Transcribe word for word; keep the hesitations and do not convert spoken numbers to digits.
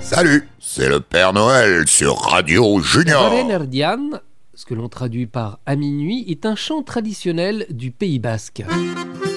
Salut, c'est le Père Noël sur Radio Junior. Varen Erdian, ce que l'on traduit par « à minuit », est un chant traditionnel du Pays Basque.